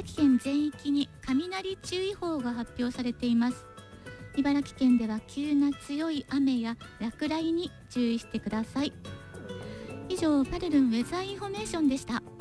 城県全域に雷注意報が発表されています。茨城県では急な強い雨や落雷に注意してください。以上、パルルンウェザーインフォメーションでした。